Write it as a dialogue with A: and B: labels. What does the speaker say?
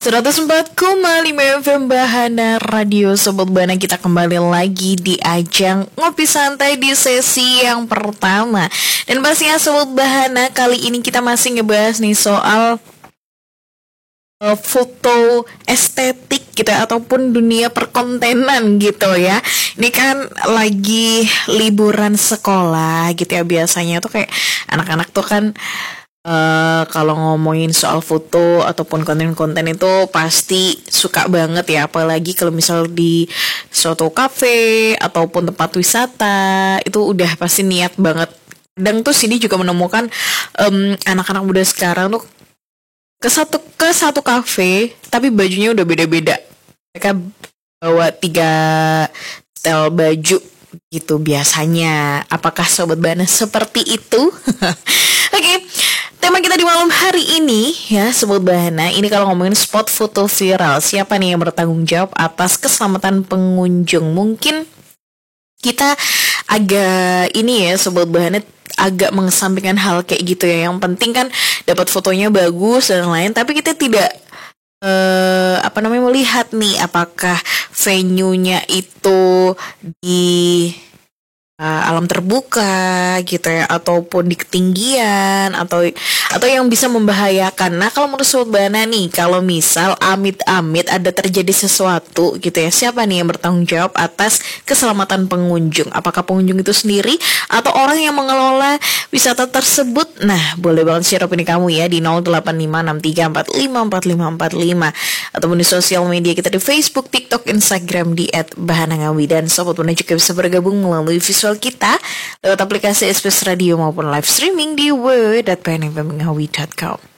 A: 104,5 FM Bahana Radio. Sobat Bahana, kita kembali lagi di ajang Ngopi Santai di sesi yang pertama. Dan pastinya Sobat Bahana, kali ini kita masih ngebahas nih soal foto estetik gitu ya, ataupun dunia perkontenan gitu ya. Ini kan lagi liburan sekolah gitu ya. Biasanya tuh kayak anak-anak tuh kan kalau ngomongin soal foto ataupun konten-konten itu pasti suka banget ya, apalagi kalau misal di suatu kafe ataupun tempat wisata itu udah pasti niat banget. Dan tuh sini juga menemukan anak-anak muda sekarang tuh ke satu kafe tapi bajunya udah beda-beda. Mereka bawa 3 style baju gitu biasanya. Apakah Sobat Bana seperti itu? Oke. Tema kita di malam hari ini ya Sobat Bahana, ini kalau ngomongin spot foto viral, siapa nih yang bertanggung jawab atas keselamatan pengunjung? Mungkin kita agak ini ya Sobat Bahana, agak mengesampingkan hal kayak gitu ya. Yang penting kan dapat fotonya bagus dan lain, tapi kita tidak melihat nih apakah venue-nya itu di alam terbuka gitu ya, ataupun di ketinggian atau yang bisa membahayakan. Nah, kalau menurut Sobat Bana nih, kalau misal amit-amit ada terjadi sesuatu gitu ya, siapa nih yang bertanggung jawab atas keselamatan pengunjung? Apakah pengunjung itu sendiri atau orang yang mengelola wisata tersebut? Nah, boleh banget share opini kamu ya di 085634545545 ataupun di sosial media kita di Facebook, TikTok, Instagram di @bahanangawi. Dan Sobat Bana juga bisa bergabung melalui visual kita lewat aplikasi SBS Radio maupun live streaming di www.bahanangawi.com.